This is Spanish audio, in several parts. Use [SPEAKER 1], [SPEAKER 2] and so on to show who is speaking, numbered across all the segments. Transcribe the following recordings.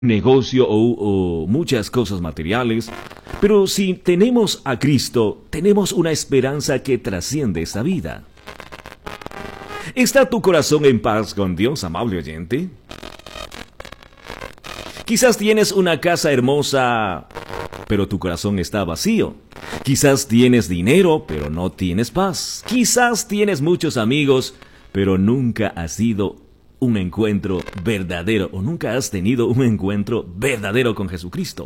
[SPEAKER 1] negocio o muchas cosas materiales, pero si tenemos a Cristo, tenemos una esperanza que trasciende esta vida. ¿Está tu corazón en paz con Dios, amable oyente? Quizás tienes una casa hermosa, pero tu corazón está vacío. Quizás tienes dinero, pero no tienes paz. Quizás tienes muchos amigos, pero nunca has sido un encuentro verdadero o nunca has tenido un encuentro verdadero con Jesucristo.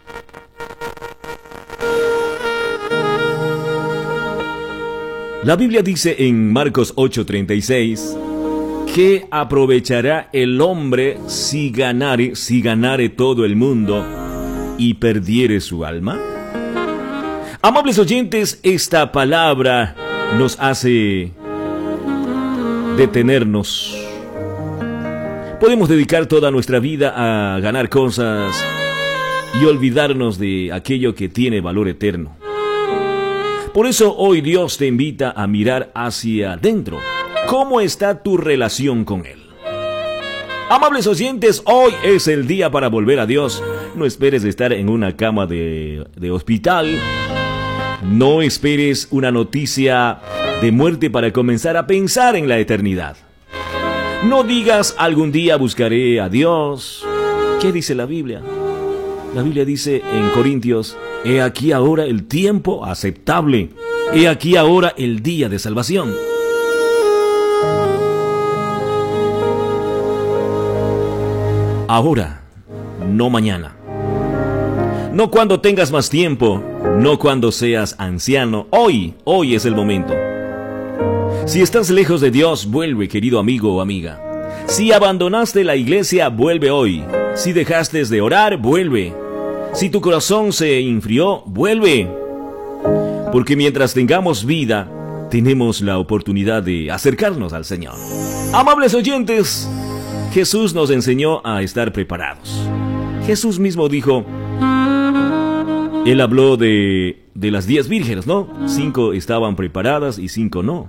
[SPEAKER 1] La Biblia dice en Marcos 8:36, ¿qué aprovechará el hombre si ganare todo el mundo y perdiere su alma? Amables oyentes, esta palabra nos hace detenernos. Podemos dedicar toda nuestra vida a ganar cosas y olvidarnos de aquello que tiene valor eterno. Por eso hoy Dios te invita a mirar hacia adentro. ¿Cómo está tu relación con Él? Amables oyentes, hoy es el día para volver a Dios. No esperes estar en una cama de hospital. No esperes una noticia de muerte para comenzar a pensar en la eternidad. No digas algún día buscaré a Dios. ¿Qué dice la Biblia? La Biblia dice en Corintios, he aquí ahora el tiempo aceptable. He aquí ahora el día de salvación. Ahora, no mañana. No cuando tengas más tiempo, no cuando seas anciano. Hoy es el momento. Si estás lejos de Dios, vuelve, querido amigo o amiga. Si abandonaste la iglesia, vuelve hoy. Si dejaste de orar, vuelve. Si tu corazón se enfrió, vuelve. Porque mientras tengamos vida, tenemos la oportunidad de acercarnos al Señor. Amables oyentes, Jesús nos enseñó a estar preparados. Jesús mismo dijo, Él habló de las 10 vírgenes, ¿no? 5 estaban preparadas y 5 no.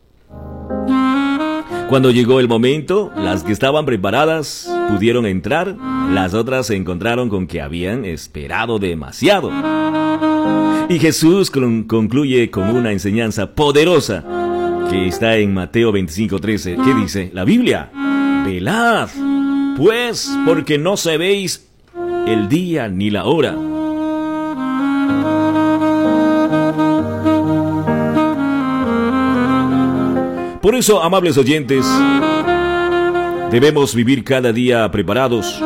[SPEAKER 1] Cuando llegó el momento, las que estaban preparadas pudieron entrar, las otras se encontraron con que habían esperado demasiado. Y Jesús concluye con una enseñanza poderosa que está en Mateo 25:13. ¿Qué dice la Biblia? Velad, pues, porque no sabéis el día ni la hora. Por eso, amables oyentes, debemos vivir cada día preparados.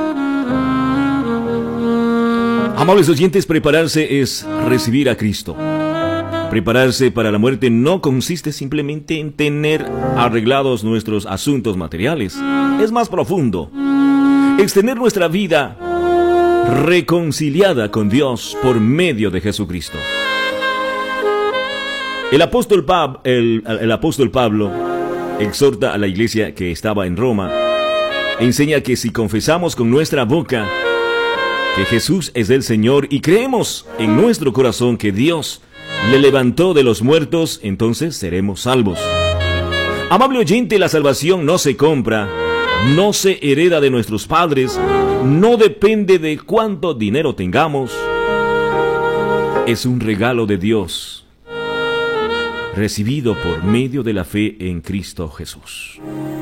[SPEAKER 1] Amables oyentes, prepararse es recibir a Cristo. Prepararse para la muerte no consiste simplemente en tener arreglados nuestros asuntos materiales. Es más profundo. Es tener nuestra vida reconciliada con Dios por medio de Jesucristo. El apóstol Pablo exhorta a la iglesia que estaba en Roma. Enseña que si confesamos con nuestra boca que Jesús es el Señor y creemos en nuestro corazón que Dios le levantó de los muertos, entonces seremos salvos. Amable oyente, la salvación no se compra, no se hereda de nuestros padres, no depende de cuánto dinero tengamos. Es un regalo de Dios, recibido por medio de la fe en Cristo Jesús.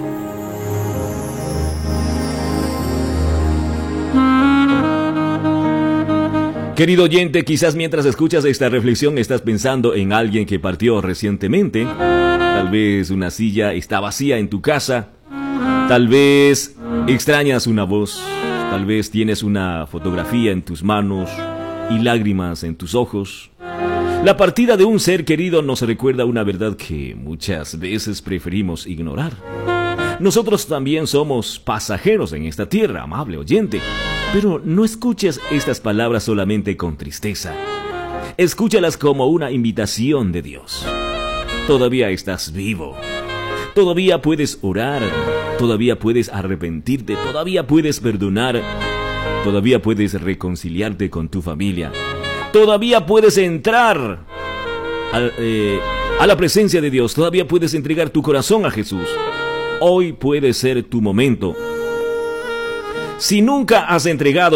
[SPEAKER 1] Querido oyente, quizás mientras escuchas esta reflexión estás pensando en alguien que partió recientemente. Tal vez una silla está vacía en tu casa. Tal vez extrañas una voz. Tal vez tienes una fotografía en tus manos y lágrimas en tus ojos. La partida de un ser querido nos recuerda una verdad que muchas veces preferimos ignorar. Nosotros también somos pasajeros en esta tierra, amable oyente. Pero no escuches estas palabras solamente con tristeza. Escúchalas como una invitación de Dios. Todavía estás vivo. Todavía puedes orar. Todavía puedes arrepentirte. Todavía puedes perdonar. Todavía puedes reconciliarte con tu familia. Todavía puedes entrar a la presencia de Dios. Todavía puedes entregar tu corazón a Jesús. Hoy puede ser tu momento. Si nunca has entregado